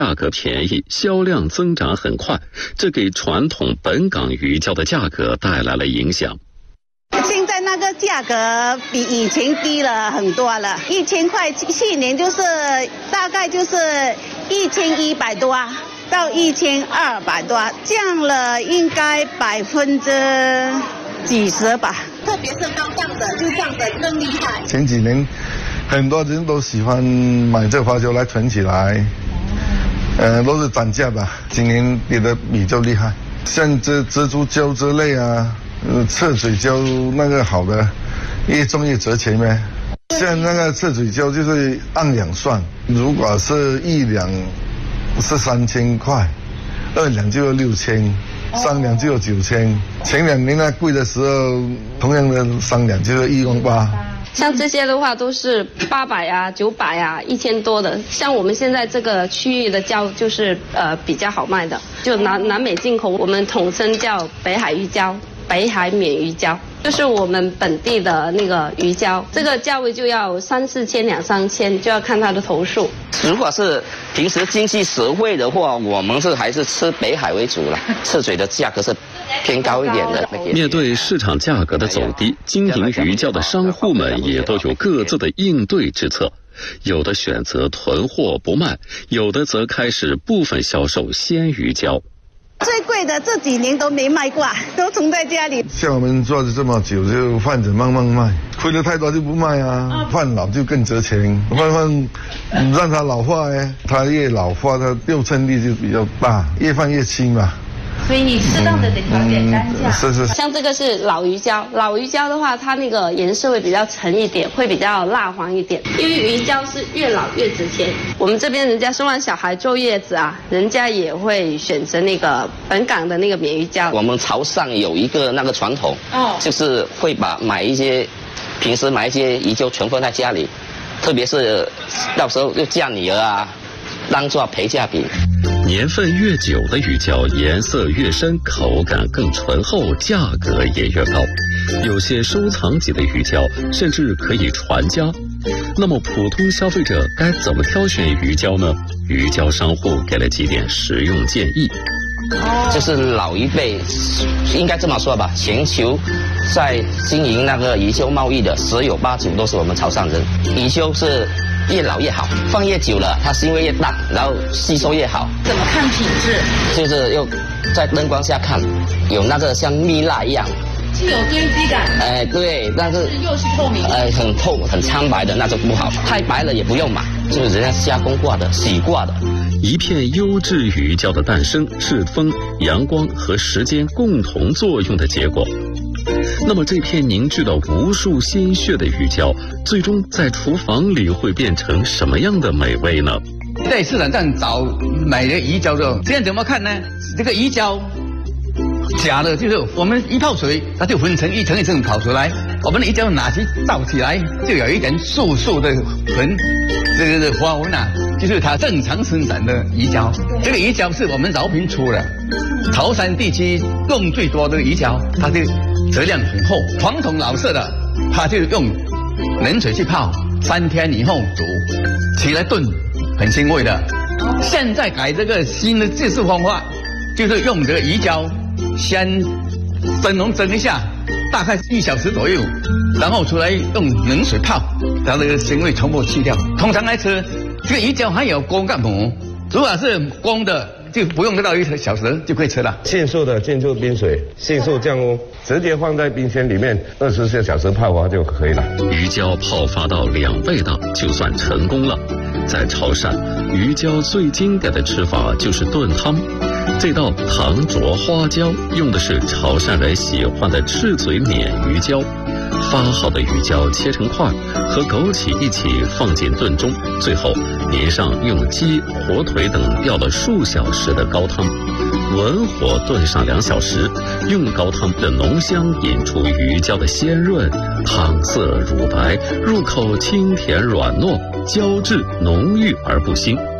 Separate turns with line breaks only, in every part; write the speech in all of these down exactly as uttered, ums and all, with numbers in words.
价格便宜，销量增长很快，这给传统本港鱼胶的价格带来了影响。
现在那个价格比以前低了很多了，一千块，去年就是大概就是一千一百多到一千二百多，降了应该百分之几十吧。特别是高档的，就降得更厉害。
前几年很多人都喜欢买这花椒来存起来，呃，都是涨价吧。今年跌得比较厉害，像这蜘蛛胶之类啊。呃，赤水胶那个好的，越重越值钱呗。像那个赤水胶就是按两算，如果是一两是三千块，二两就要六千，三两就要九千。前两年那贵的时候，同样的三两就要一万八。
像这些的话都是八百啊、九百啊、一千多的。像我们现在这个区域的胶就是呃比较好卖的，就南南美进口，我们统称叫北海鱼胶。北海免鱼胶就是我们本地的那个鱼胶，这个价位就要三四千、两三千，就要看它的头数。
如果是平时经济实惠的话，我们是还是吃北海为主了。赤水的价格是偏高一点的。
面对市场价格的走低，经营鱼胶的商户们也都有各自的应对之策。有的选择囤货不卖，有的则开始部分销售鲜鱼胶。
最贵的这几年都没卖过，都存在家里。
像我们做了这么久，就放着慢慢卖，亏得太多就不卖啊。放老就更值钱，慢慢让它老化哎，它越老化，它六寸力就比较大，越放越轻嘛。
所以你适当的得调整单价。
是是。
像这个是老鱼胶，老鱼胶的话，它那个颜色会比较沉一点，会比较蜡黄一点。因为鱼胶是越老越值钱。我们这边人家生完小孩坐月子啊，人家也会选择那个本港的那个免鱼胶。
我们潮汕有一个那个传统，哦，就是会把买一些，平时买一些鱼胶存放在家里，特别是到时候又嫁女儿啊，当做陪嫁品。
年份越久的鱼胶颜色越深，口感更醇厚，价格也越高。有些收藏级的鱼胶甚至可以传家。那么普通消费者该怎么挑选鱼胶呢？鱼胶商户给了几点实用建议。
就是老一辈应该这么说吧，全球在经营那个鱼胶贸易的十有八九都是我们潮汕人。鱼胶是越老越好，放越久了它腥味越淡，然后吸收越好。
怎么看品质？
就是用在灯光下看，有那个像蜜蜡一样，
是有堆积感。
哎，对，但是
又是透明，
哎，很透很苍白的那就不好，太白了也不用买，就是人家加工过的、洗过的。
一片优质鱼胶的诞生是风、阳光和时间共同作用的结果。那么这片凝聚了无数鲜血的鱼胶，最终在厨房里会变成什么样的美味呢？
在市场上找买的鱼胶的，这样怎么看呢？这个鱼胶假的，就是我们一泡水，它就分成一层一层跑出来。我们的鱼胶拿起倒起来，就有一点素素的纹，这个花纹啊，就是它正常生产的鱼胶。这个鱼胶是我们饶平出的，潮汕地区用最多的鱼胶，它的质量很厚。传统老式的，它就用冷水去泡，三天以后煮，起来炖，很腥味的。现在改这个新的技术方法，就是用这个鱼胶先蒸笼蒸一下，大概一小时左右，然后出来用冷水泡，把这个腥味全部去掉。通常来吃，这个鱼胶还有锅盖膜，如果是光的，就不用到一个小时就可以吃了。
迅速的进入冰水，迅速降温，直接放在冰箱里面二十四小时泡发就可以了。
鱼胶泡发到两倍大就算成功了。在潮汕，鱼胶最经典的吃法就是炖汤。这道糖灼花椒用的是潮汕人喜欢的赤嘴免鱼胶，发好的鱼胶切成块，和枸杞一起放进炖中，最后淋上用鸡、火腿等吊了数小时的高汤，文火炖上两小时，用高汤的浓香引出鱼胶的鲜润，汤色乳白，入口清甜软糯，胶质浓郁而不腥。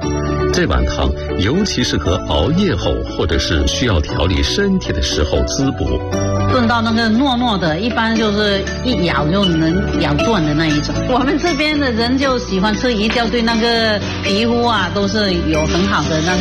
这碗汤尤其适合熬夜后或者是需要调理身体的时候滋补。
炖到那个糯糯的，一般就是一咬就能咬断的那一种。我们这边的人就喜欢吃鱼胶，对那个皮肤啊都是有很好的那个。